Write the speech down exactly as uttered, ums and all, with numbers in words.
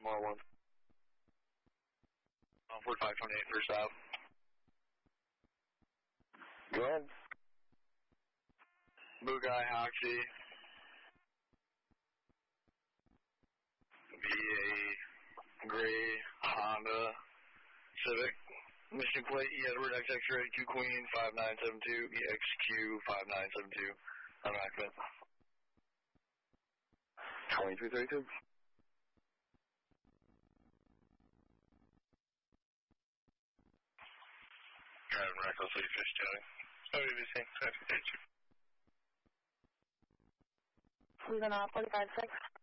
more one. Um, forty-five twenty-eight, first out. Go ahead. Bugai Hoxie. V A gray Honda Civic. Mission plate E Edward X X Ray Q Queen five nine seven two E X Q five nine seven two. I'm active. twenty-two thirty-two. Driving recklessly, fish tailing. O B C, seven eight two. Leaving off forty-five six.